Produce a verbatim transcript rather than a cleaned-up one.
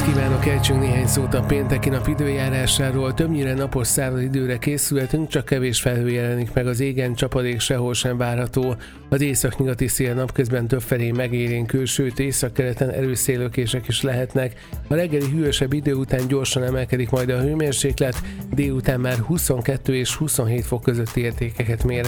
kívánok, ejtsünk néhány szót a pénteki nap időjárásáról. Többnyire napos száraz időre készülhetünk, csak kevés felhő jelenik meg az égen, csapadék sehol sem várható. Az északnyugati szél napközben többfelé megélénkül, sőt északkeleten erős széllökések is lehetnek. A reggeli hűvösebb idő után gyorsan emelkedik majd a hőmérséklet, délután már huszonkettő és huszonhét fok közötti értékeket mérhetünk.